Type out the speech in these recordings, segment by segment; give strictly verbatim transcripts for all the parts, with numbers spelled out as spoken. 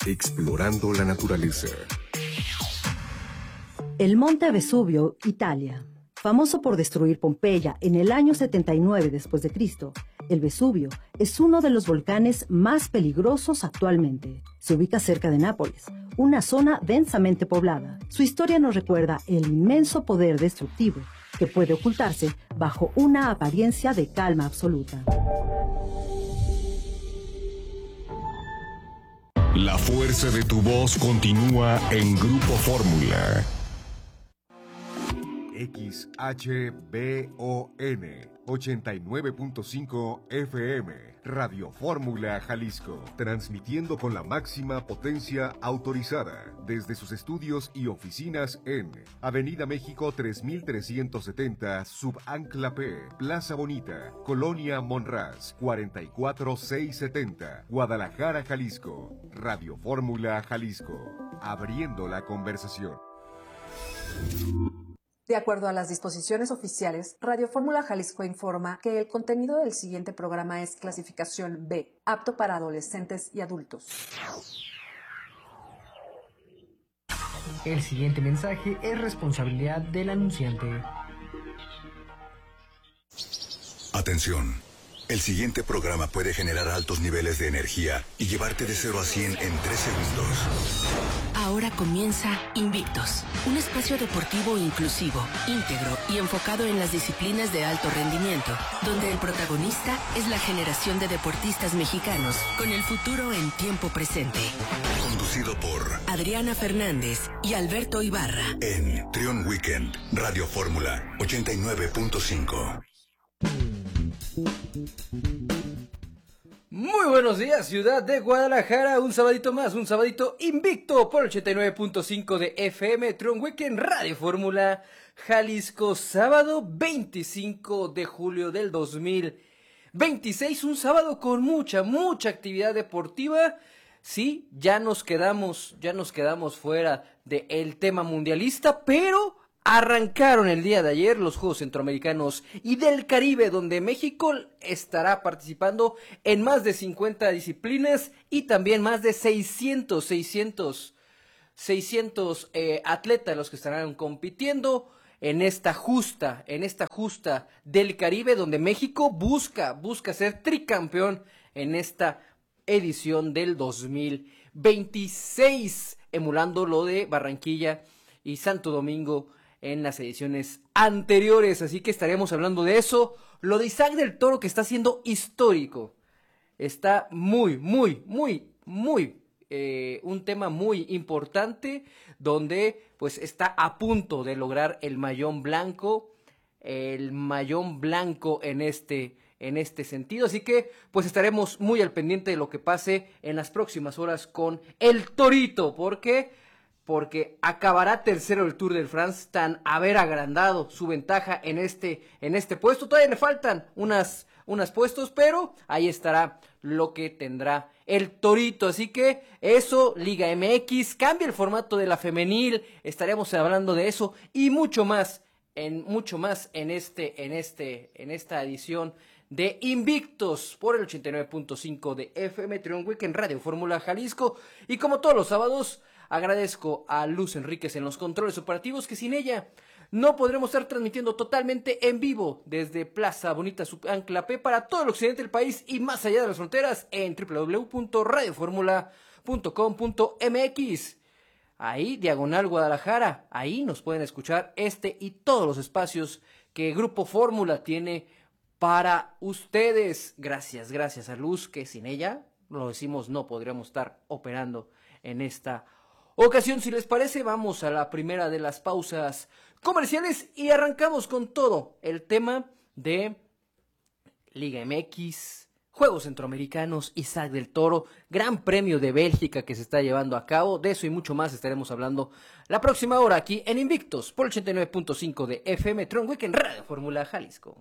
Explorando la naturaleza. El monte Vesubio, Italia. Famoso por destruir Pompeya en el año setenta y nueve después de Cristo, el Vesubio es uno de los volcanes más peligrosos actualmente. Se ubica cerca de Nápoles, una zona densamente poblada. Su historia nos recuerda el inmenso poder destructivo que puede ocultarse bajo una apariencia de calma absoluta. La fuerza de tu voz continúa en Grupo Fórmula. X H B O N ochenta y nueve punto cinco F M, Radio Fórmula Jalisco, transmitiendo con la máxima potencia autorizada desde sus estudios y oficinas en Avenida México tres mil trescientos setenta, Subancla P, Plaza Bonita, Colonia Monraz, cuarenta y cuatro mil seiscientos setenta, Guadalajara, Jalisco. Radio Fórmula Jalisco, abriendo la conversación. De acuerdo a las disposiciones oficiales, Radio Fórmula Jalisco informa que el contenido del siguiente programa es clasificación B, apto para adolescentes y adultos. El siguiente mensaje es responsabilidad del anunciante. Atención. El siguiente programa puede generar altos niveles de energía y llevarte de cero a cien en tres segundos. Ahora comienza Invictos, un espacio deportivo inclusivo, íntegro y enfocado en las disciplinas de alto rendimiento, donde el protagonista es la generación de deportistas mexicanos con el futuro en tiempo presente. Conducido por Adriana Fernández y Alberto Ibarra. En Trión Weekend, Radio Fórmula ochenta y nueve punto cinco. Muy buenos días, ciudad de Guadalajara, un sabadito más, un sabadito invicto por ochenta y nueve punto cinco de F M, Tron Weekend, Radio Fórmula Jalisco, sábado veinticinco de julio del dos mil veintiséis, un sábado con mucha, mucha actividad deportiva. Sí, ya nos quedamos, ya nos quedamos fuera del tema mundialista, pero arrancaron el día de ayer los Juegos Centroamericanos y del Caribe, donde México estará participando en más de cincuenta disciplinas y también más de seiscientos, seiscientos, seiscientos eh, atletas los que estarán compitiendo en esta justa, en esta justa del Caribe, donde México busca, busca ser tricampeón en esta edición del dos mil veintiséis, emulando lo de Barranquilla y Santo Domingo en las ediciones anteriores, así que estaremos hablando de eso. Lo de Isaac del Toro, que está siendo histórico, está muy, muy, muy, muy, eh, un tema muy importante, donde pues está a punto de lograr el mayón blanco, el mayón blanco en este, en este sentido, así que pues estaremos muy al pendiente de lo que pase en las próximas horas con el Torito, porque... porque acabará tercero el Tour de France, tan haber agrandado su ventaja en este, en este puesto. Todavía le faltan unas, unas puestos, pero ahí estará lo que tendrá el Torito. Así que eso, Liga M X, cambia el formato de la femenil, estaremos hablando de eso y mucho más, en mucho más en este, en este, en esta edición de Invictos por el ochenta y nueve punto cinco de F M, Trión Weekend, Radio Fórmula Jalisco. Y como todos los sábados, agradezco a Luz Enríquez en los controles operativos, que sin ella no podremos estar transmitiendo totalmente en vivo desde Plaza Bonita Subancla P para todo el occidente del país y más allá de las fronteras en doble u doble u doble u punto radio fórmula punto com punto m x. Ahí, diagonal Guadalajara, ahí nos pueden escuchar este y todos los espacios que Grupo Fórmula tiene para ustedes. Gracias, gracias a Luz, que sin ella, lo decimos, no podríamos estar operando en esta ocasión. Si les parece, vamos a la primera de las pausas comerciales y arrancamos con todo el tema de Liga M X, Juegos Centroamericanos, Isaac del Toro, Gran Premio de Bélgica que se está llevando a cabo. De eso y mucho más estaremos hablando la próxima hora aquí en Invictos por ochenta y nueve punto cinco de F M, Tron Weekend, Radio Fórmula Jalisco.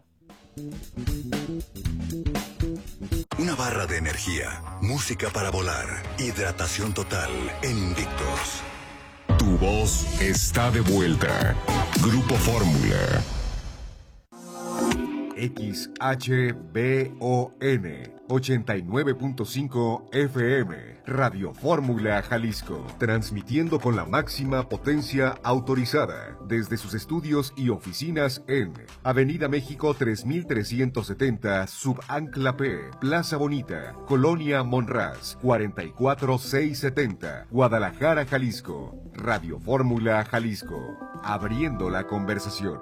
Una barra de energía, música para volar, hidratación total en Invictos. Tu voz está de vuelta. Grupo Fórmula. X H B O N ochenta y nueve punto cinco F M, Radio Fórmula Jalisco, transmitiendo con la máxima potencia autorizada desde sus estudios y oficinas en Avenida México tres mil trescientos setenta, Subancla P, Plaza Bonita, Colonia Monraz, cuarenta y cuatro mil seiscientos setenta, Guadalajara, Jalisco. Radio Fórmula Jalisco, abriendo la conversación.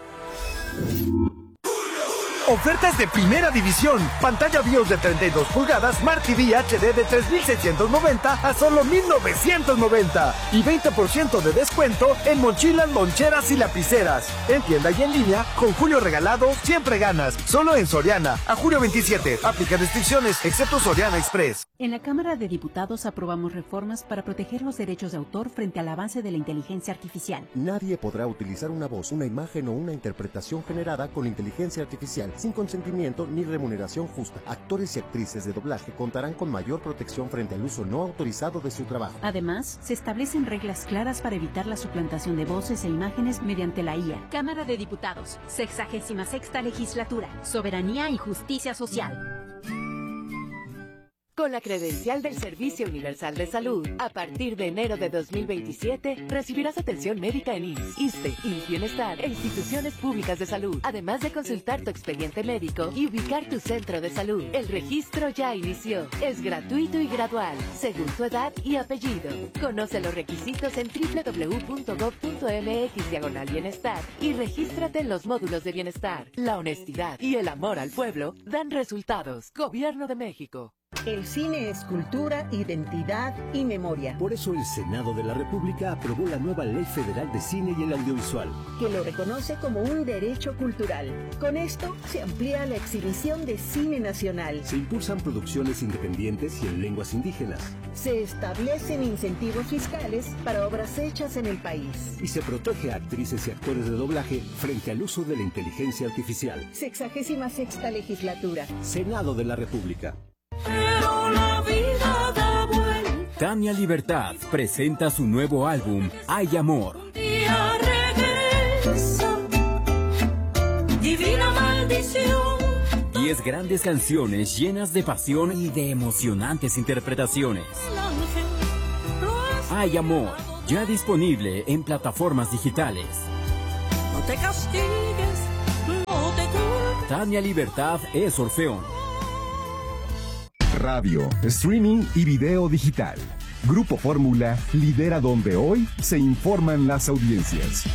Ofertas de primera división. Pantalla BIOS de treinta y dos pulgadas, Smart T V H D de tres mil seiscientos noventa a solo mil novecientos noventa. Y veinte por ciento de descuento en mochilas, loncheras y lapiceras. En tienda y en línea, con Julio Regalado, siempre ganas. Solo en Soriana. A julio veintisiete. Aplica restricciones, excepto Soriana Express. En la Cámara de Diputados aprobamos reformas para proteger los derechos de autor frente al avance de la inteligencia artificial. Nadie podrá utilizar una voz, una imagen o una interpretación generada con inteligencia artificial sin consentimiento ni remuneración justa. Actores y actrices de doblaje contarán con mayor protección frente al uso no autorizado de su trabajo. Además, se establecen reglas claras para evitar la suplantación de voces e imágenes mediante la I A. Cámara de Diputados, sexagésima sexta legislatura, soberanía y justicia social. Con la credencial del Servicio Universal de Salud, a partir de enero de dos mil veintisiete, recibirás atención médica en I M S S, ISSSTE, I M S S Bienestar e instituciones públicas de salud, además de consultar tu expediente médico y ubicar tu centro de salud. El registro ya inició. Es gratuito y gradual, según tu edad y apellido. Conoce los requisitos en doble u doble u doble u punto gob punto eme equis diagonal bienestar y regístrate en los módulos de bienestar. La honestidad y el amor al pueblo dan resultados. Gobierno de México. El cine es cultura, identidad y memoria. Por eso el Senado de la República aprobó la nueva Ley Federal de Cine y el Audiovisual, que lo reconoce como un derecho cultural. Con esto se amplía la exhibición de cine nacional. Se impulsan producciones independientes y en lenguas indígenas. Se establecen incentivos fiscales para obras hechas en el país. Y se protege a actrices y actores de doblaje frente al uso de la inteligencia artificial. Sexagésima sexta legislatura. Senado de la República. Pero la vida da vuelta. Tania Libertad presenta su nuevo álbum, Hay Amor. Un día regresa, divina maldición. Diez grandes canciones llenas de pasión y de emocionantes interpretaciones. Hay Amor, ya disponible en plataformas digitales. No te castigues, no te culpes. Tania Libertad es Orfeón. Radio, streaming y video digital. Grupo Fórmula lidera donde hoy se informan las audiencias.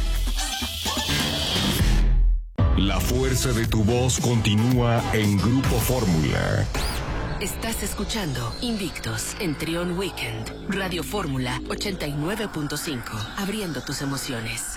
La fuerza de tu voz continúa en Grupo Fórmula. Estás escuchando Invictos en Trión Weekend. Radio Fórmula ochenta y nueve punto cinco. Abriendo tus emociones.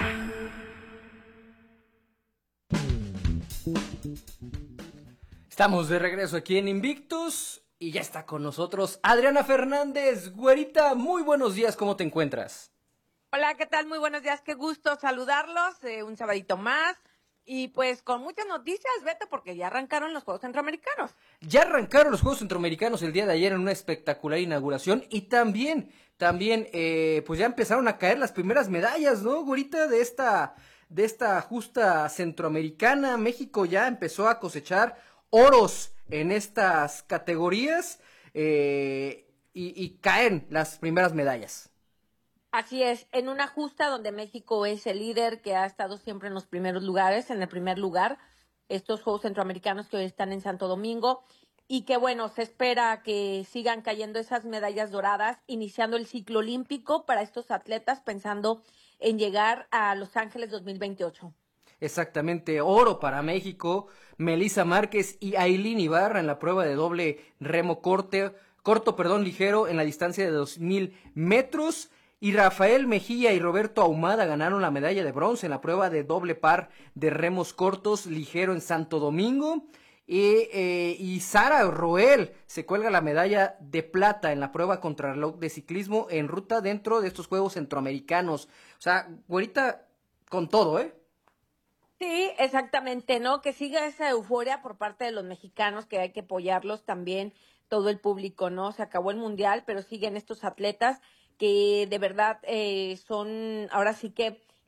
Estamos de regreso aquí en Invictus. Y ya está con nosotros Adriana Fernández. Güerita, muy buenos días, ¿cómo te encuentras? Hola, ¿qué tal? Muy buenos días, qué gusto saludarlos, eh, un sabadito más. Y pues con muchas noticias, Beto, porque ya arrancaron los Juegos Centroamericanos. Ya arrancaron los Juegos Centroamericanos el día de ayer en una espectacular inauguración. Y también, también, eh, pues ya empezaron a caer las primeras medallas, ¿no, Güerita? De esta, de esta justa centroamericana. México ya empezó a cosechar oros en estas categorías eh, y, y caen las primeras medallas. Así es, en una justa donde México es el líder que ha estado siempre en los primeros lugares, en el primer lugar, estos Juegos Centroamericanos que hoy están en Santo Domingo, y que bueno, se espera que sigan cayendo esas medallas doradas, iniciando el ciclo olímpico para estos atletas, pensando en llegar a Los Ángeles dos mil veintiocho. Exactamente, oro para México, Melissa Márquez y Ailín Ibarra en la prueba de doble remo corte, corto, perdón, ligero en la distancia de dos mil metros, y Rafael Mejía y Roberto Ahumada ganaron la medalla de bronce en la prueba de doble par de remos cortos ligero en Santo Domingo, y, eh, y Sara Roel se cuelga la medalla de plata en la prueba contrarreloj de ciclismo en ruta dentro de estos Juegos Centroamericanos. O sea, güerita, con todo, ¿eh? Sí, exactamente, ¿no? Que siga esa euforia por parte de los mexicanos, que hay que apoyarlos también, todo el público, ¿no? Se acabó el Mundial, pero siguen estos atletas que de verdad eh, son, ahora sí que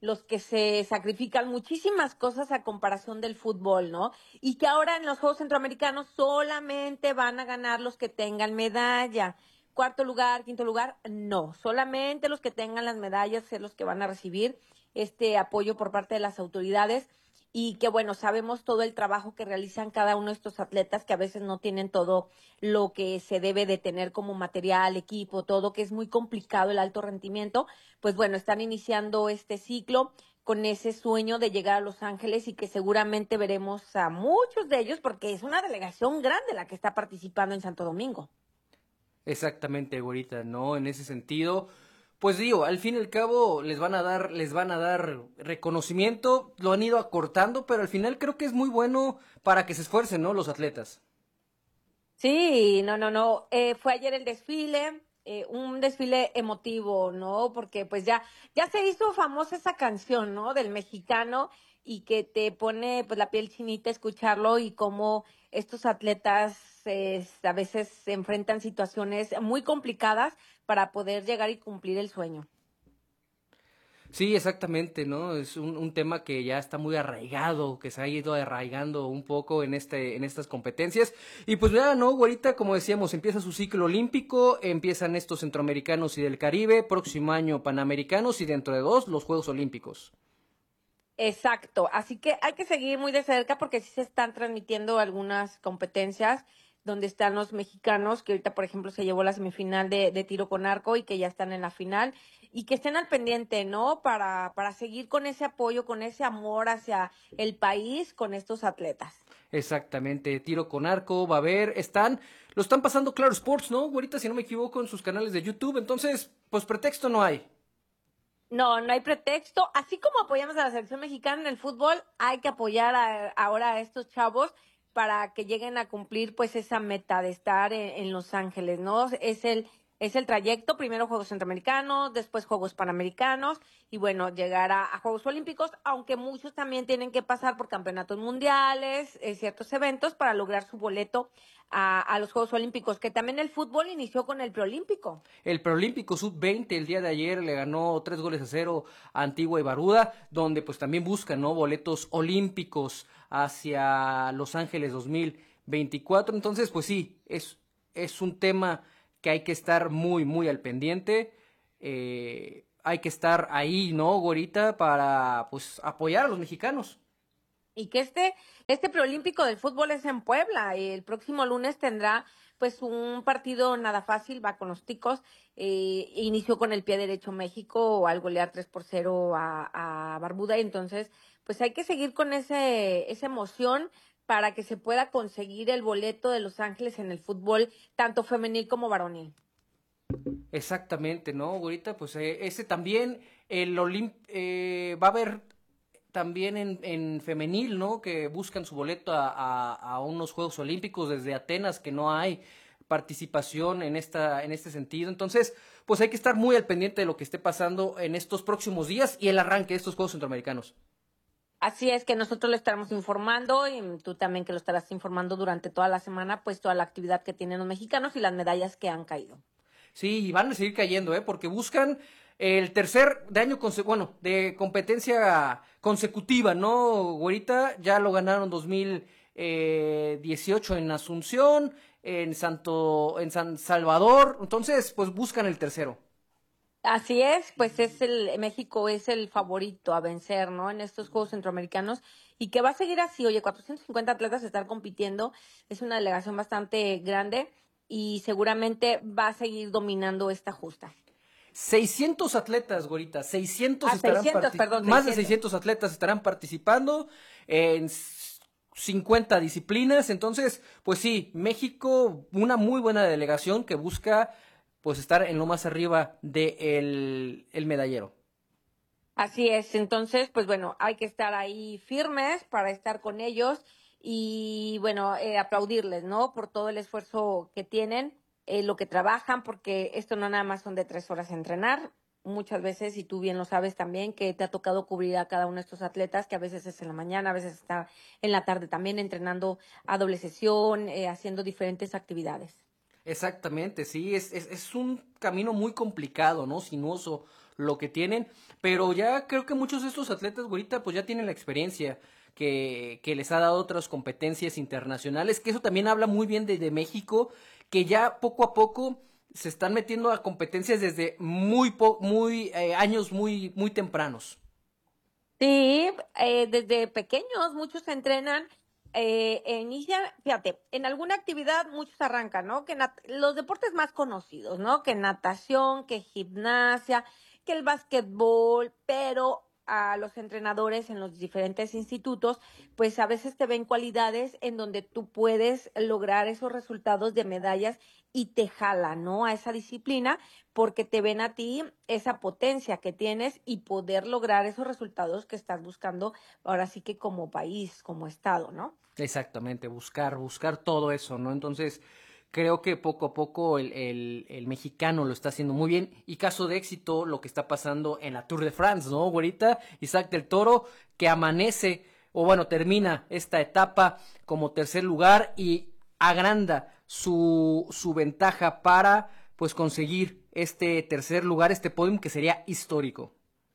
los que se sacrifican muchísimas cosas a comparación del fútbol, ¿no? Y que ahora en los Juegos Centroamericanos solamente van a ganar los que tengan medalla. Cuarto lugar, quinto lugar, no. Solamente los que tengan las medallas son los que van a recibir este apoyo por parte de las autoridades. Y que bueno, sabemos todo el trabajo que realizan cada uno de estos atletas, que a veces no tienen todo lo que se debe de tener como material, equipo, todo, que es muy complicado el alto rendimiento. Pues bueno, están iniciando este ciclo con ese sueño de llegar a Los Ángeles y que seguramente veremos a muchos de ellos porque es una delegación grande la que está participando en Santo Domingo. Exactamente, güerita, ¿no? En ese sentido, pues digo, al fin y al cabo les van a dar, les van a dar reconocimiento, lo han ido acortando, pero al final creo que es muy bueno para que se esfuercen, ¿no? Los atletas. Sí, no, no, no. Eh, fue ayer el desfile, eh, un desfile emotivo, ¿no? Porque pues ya, ya se hizo famosa esa canción, ¿no? Del mexicano y que te pone pues la piel chinita escucharlo y cómo estos atletas eh, a veces se enfrentan situaciones muy complicadas para poder llegar y cumplir el sueño. Sí, exactamente, ¿no? Es un, un tema que ya está muy arraigado, que se ha ido arraigando un poco en este, en estas competencias. Y pues ya, ¿no, güerita? Como decíamos, empieza su ciclo olímpico, empiezan estos centroamericanos y del Caribe, próximo año panamericanos y dentro de dos los Juegos Olímpicos. Exacto, así que hay que seguir muy de cerca porque sí se están transmitiendo algunas competencias donde están los mexicanos, que ahorita, por ejemplo, se llevó la semifinal de, de tiro con arco y que ya están en la final, y que estén al pendiente, ¿no? Para, para seguir con ese apoyo, con ese amor hacia el país, con estos atletas. Exactamente, tiro con arco, va a haber, están, lo están pasando Claro Sports, ¿no? Ahorita, si no me equivoco, en sus canales de YouTube, entonces, pues pretexto no hay. No, no hay pretexto. Así como apoyamos a la selección mexicana en el fútbol, hay que apoyar a, ahora a estos chavos para que lleguen a cumplir pues esa meta de estar en, en Los Ángeles, ¿no? Es el, es el trayecto, primero Juegos Centroamericanos, después Juegos Panamericanos y bueno, llegar a, a Juegos Olímpicos, aunque muchos también tienen que pasar por campeonatos mundiales, eh, ciertos eventos para lograr su boleto a, a los Juegos Olímpicos, que también el fútbol inició con el preolímpico. El preolímpico sub veinte el día de ayer le ganó tres goles a cero a Antigua y Barbuda, donde pues también buscan, ¿no? Boletos olímpicos hacia Los Ángeles dos mil veinticuatro. Entonces, pues sí, es, es un tema que hay que estar muy, muy al pendiente. Eh, hay que estar ahí, ¿no, güerita? Para pues apoyar a los mexicanos. Y que este, este preolímpico del fútbol es en Puebla. El próximo lunes tendrá pues un partido nada fácil, va con los ticos. Eh, inició con el pie derecho México al golear tres por cero a, a Barbuda. Y entonces, pues hay que seguir con ese, esa emoción para que se pueda conseguir el boleto de Los Ángeles en el fútbol, tanto femenil como varonil. Exactamente, ¿no, güerita? Pues eh, ese también, el Olimp eh, va a haber también en, en femenil, ¿no? Que buscan su boleto a, a, a unos Juegos Olímpicos desde Atenas, que no hay participación en esta en este sentido. Entonces, pues hay que estar muy al pendiente de lo que esté pasando en estos próximos días y el arranque de estos Juegos Centroamericanos. Así es, que nosotros lo estaremos informando y tú también que lo estarás informando durante toda la semana, pues toda la actividad que tienen los mexicanos y las medallas que han caído. Sí, y van a seguir cayendo, ¿eh? Porque buscan el tercer de año, bueno, de competencia consecutiva, ¿no, güerita? Ya lo ganaron dos mil dieciocho en Asunción, en Santo, en San Salvador, entonces, pues buscan el tercero. Así es, pues es el México es el favorito a vencer, ¿no? En estos Juegos Centroamericanos y que va a seguir así. Oye, cuatrocientos cincuenta atletas están compitiendo, es una delegación bastante grande y seguramente va a seguir dominando esta justa. seiscientos atletas, güerita, seiscientos ah, estarán seiscientos, perdón, más seiscientos. de seiscientos atletas estarán participando en cincuenta disciplinas, entonces, pues sí, México, una muy buena delegación que busca pues estar en lo más arriba de el, el medallero. Así es, entonces, pues bueno, hay que estar ahí firmes para estar con ellos y bueno, eh, aplaudirles, ¿no? Por todo el esfuerzo que tienen, eh, lo que trabajan, porque esto no nada más son de tres horas entrenar, muchas veces, y tú bien lo sabes también, que te ha tocado cubrir a cada uno de estos atletas, que a veces es en la mañana, a veces está en la tarde también entrenando a doble sesión, eh, haciendo diferentes actividades. Exactamente, sí, es, es, es un camino muy complicado, ¿no? Sinuoso lo que tienen, pero ya creo que muchos de estos atletas, güerita, pues ya tienen la experiencia que, que les ha dado otras competencias internacionales, que eso también habla muy bien de, de México, que ya poco a poco se están metiendo a competencias desde muy, po muy eh, años muy, muy tempranos. Sí, eh, desde pequeños muchos se entrenan, eh, inician, fíjate, en alguna actividad muchos arrancan, ¿no? Que los deportes más conocidos, ¿no? Que natación, que gimnasia, que el básquetbol, pero a los entrenadores en los diferentes institutos, pues a veces te ven cualidades en donde tú puedes lograr esos resultados de medallas y te jalan, ¿no? A esa disciplina porque te ven a ti esa potencia que tienes y poder lograr esos resultados que estás buscando ahora sí que como país, como estado, ¿no? Exactamente, buscar, buscar todo eso, ¿no? Entonces, creo que poco a poco el, el, el mexicano lo está haciendo muy bien. Y caso de éxito, lo que está pasando en la Tour de France, ¿no, güerita? Isaac del Toro, que amanece, o bueno, termina esta etapa como tercer lugar y agranda su, su ventaja para, pues, conseguir este tercer lugar, este podium que sería histórico.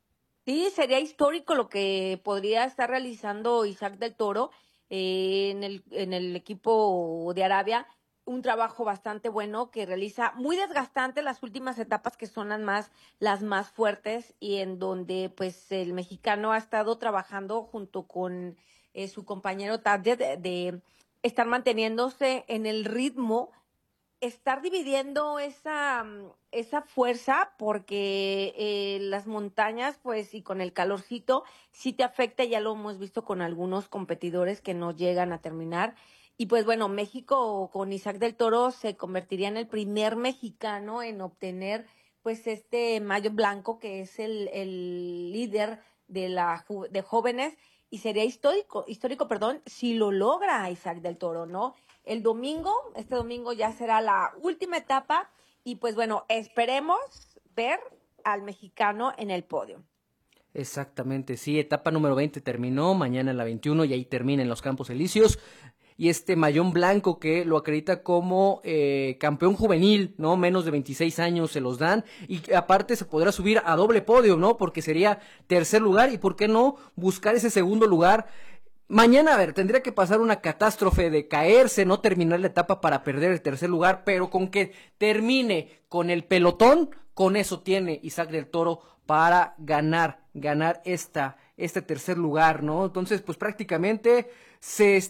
Sí, sería histórico lo que podría estar realizando Isaac del Toro eh, en, el, en el equipo de Arabia. Un trabajo bastante bueno que realiza, muy desgastante las últimas etapas que son las más, las más fuertes y en donde pues el mexicano ha estado trabajando junto con eh, su compañero Tadje de, de estar manteniéndose en el ritmo, estar dividiendo esa, esa fuerza porque eh, las montañas pues y con el calorcito sí te afecta, ya lo hemos visto con algunos competidores que no llegan a terminar. Y pues bueno, México con Isaac del Toro se convertiría en el primer mexicano en obtener pues este mayo blanco que es el, el líder de la de jóvenes y sería histórico, histórico, perdón, si lo logra Isaac del Toro, ¿no? El domingo, este domingo ya será la última etapa y pues bueno, esperemos ver al mexicano en el podio. Exactamente, sí, etapa número veinte terminó, mañana la veintiuno y ahí termina en los Campos Elíseos. Y este mayón blanco que lo acredita como eh, campeón juvenil, ¿no? Menos de veintiséis años se los dan y aparte se podrá subir a doble podio, ¿no? Porque sería tercer lugar y ¿por qué no buscar ese segundo lugar? Mañana, a ver, tendría que pasar una catástrofe de caerse, no terminar la etapa para perder el tercer lugar, pero con que termine con el pelotón, con eso tiene Isaac del Toro para ganar, ganar esta, este tercer lugar, ¿no? Entonces, pues prácticamente se